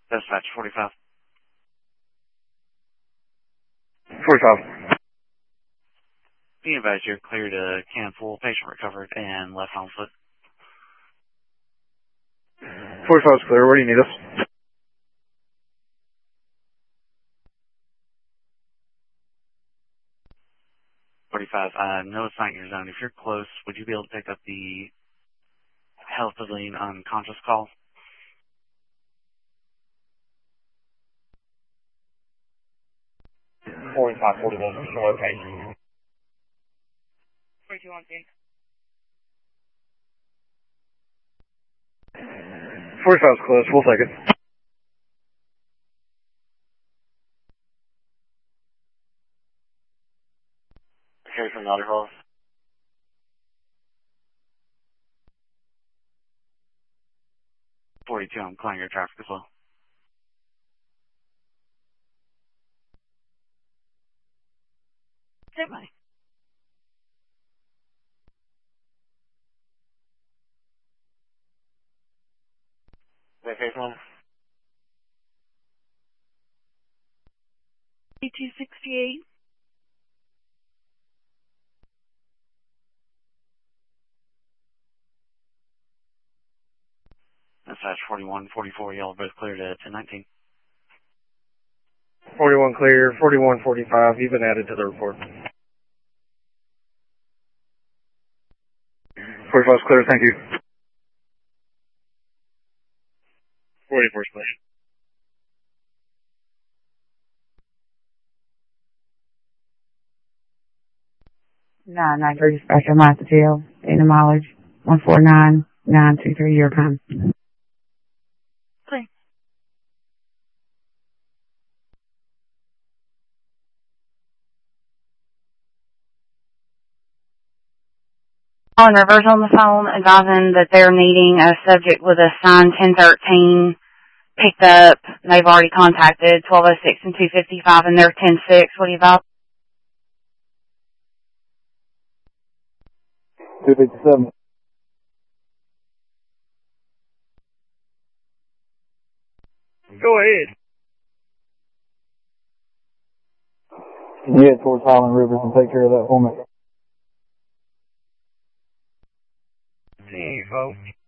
Dispatch 45. 45. Be advised you're clear to cancel. Patient recovered and left on foot. 45 is clear. Where do you need us? 45. No, it's not your zone. If you're close, would you be able to pick up the health pavilion unconscious call? 45, 41, okay. 42 on scene. 45 is close. We'll take it. Okay, from the other calls. 42, I'm calling your traffic as well. Goodbye. Okay, come on. 268. Dispatch 41, 44, y'all both clear to 1019. 41 clear. 41, 45. You've been added to the report. 45 is clear. Thank you. 44 is clear. 993 dispatch, I'm at the jail. Dana mileage 149923 your time. Clear. On reverse on the phone, advising that they're needing a subject with a signed 1013 picked up. They've already contacted 1206 and 255 and they're 106. What do you about? 257. Go ahead. Can you head towards Highland Rivers and take care of that for me? See you, folks.